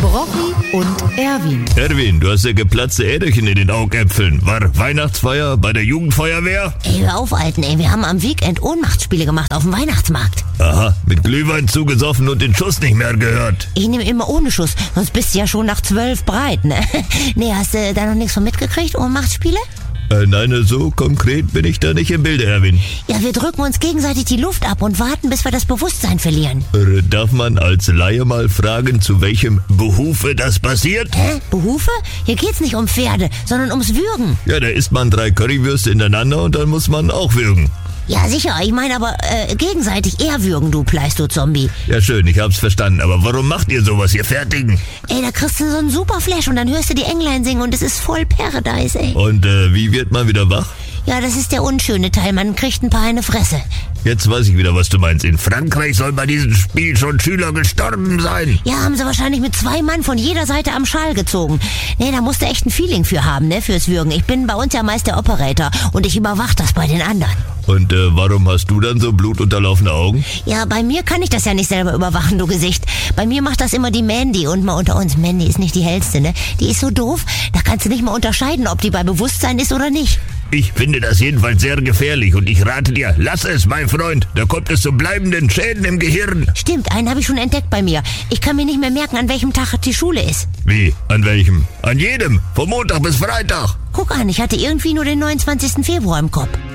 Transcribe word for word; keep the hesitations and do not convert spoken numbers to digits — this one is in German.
Rocky und Erwin. Erwin, du hast ja geplatzte Äderchen in den Augäpfeln. War Weihnachtsfeier bei der Jugendfeuerwehr? Ey, hör auf, Alten, ey. Wir haben am Weekend Ohnmachtsspiele gemacht auf dem Weihnachtsmarkt. Aha, mit Glühwein zugesoffen und den Schuss nicht mehr gehört. Ich nehme immer ohne Schuss, sonst bist du ja schon nach zwölf breit, ne? Nee, hast du da noch nichts von mitgekriegt, Ohnmachtsspiele? Äh, nein, so konkret bin ich da nicht im Bilde, Erwin. Ja, wir drücken uns gegenseitig die Luft ab und warten, bis wir das Bewusstsein verlieren. Äh, darf man als Laie mal fragen, zu welchem Behufe das passiert? Hä? Behufe? Hier geht's nicht um Pferde, sondern ums Würgen. Ja, da isst man drei Currywürste hintereinander und dann muss man auch würgen. Ja, sicher, ich meine aber äh, gegenseitig eher würgen, du Pleisto-Zombie. Ja, schön, ich hab's verstanden, aber warum macht ihr sowas, ihr Fertigen? Ey, da kriegst du so einen super Flash und dann hörst du die Englein singen und es ist voll Paradise, ey. Und äh, wie wird man wieder wach? Ja, das ist der unschöne Teil, man kriegt ein paar eine Fresse. Jetzt weiß ich wieder, was du meinst. In Frankreich soll bei diesem Spiel schon Schüler gestorben sein. Ja, haben sie wahrscheinlich mit zwei Mann von jeder Seite am Schal gezogen. Nee, da musst du echt ein Feeling für haben, ne, fürs Würgen. Ich bin bei uns ja meist der Operator und ich überwach das bei den anderen. Und äh, warum hast du dann so blutunterlaufene Augen? Ja, bei mir kann ich das ja nicht selber überwachen, du Gesicht. Bei mir macht das immer die Mandy und mal unter uns, Mandy ist nicht die hellste, ne? Die ist so doof, da kannst du nicht mal unterscheiden, ob die bei Bewusstsein ist oder nicht. Ich finde das jedenfalls sehr gefährlich und ich rate dir, lass es, mein Freund. Da kommt es zu bleibenden Schäden im Gehirn. Stimmt, einen habe ich schon entdeckt bei mir. Ich kann mir nicht mehr merken, an welchem Tag die Schule ist. Wie? An welchem? An jedem. Von Montag bis Freitag. Guck an, ich hatte irgendwie nur den neunundzwanzigsten Februar im Kopf.